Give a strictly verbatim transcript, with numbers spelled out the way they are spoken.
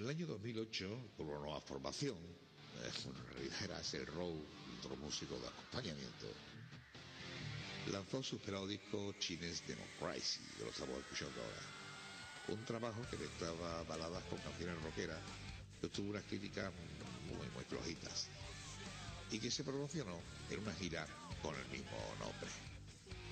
el año dos mil ocho, con una nueva formación, eh, en realidad era el Row, otro músico de acompañamiento, lanzó su esperado disco Chinese Democracy, que lo estamos escuchando ahora. Un trabajo que mezclaba baladas con canciones rockeras, que tuvo unas críticas muy, muy flojitas, y que se promocionó en una gira con el mismo nombre.